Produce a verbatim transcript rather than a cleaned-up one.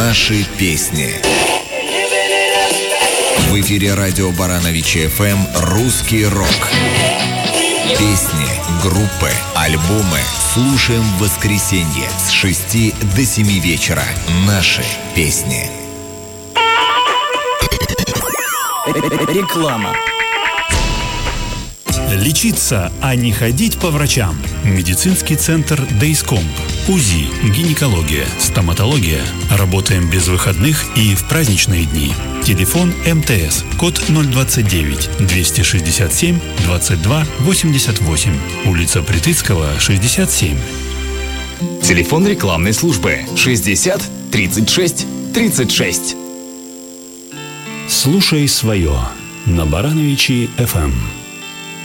Наши песни. В эфире радио Барановичи эф эм «Русский рок». Песни, группы, альбомы слушаем в воскресенье с шести до семи вечера. Наши песни. Реклама. Лечиться, а не ходить по врачам. Медицинский центр Дейскомп. УЗИ, гинекология, стоматология. Работаем без выходных и в праздничные дни. Телефон эм тэ эс, код ноль двадцать девять двести шестьдесят семь двадцать два восемьдесят восемь. Улица Притыцкого, шестьдесят семь. Телефон рекламной службы шестьдесят тридцать шесть тридцать шесть. Слушай свое на Барановичи эф эм.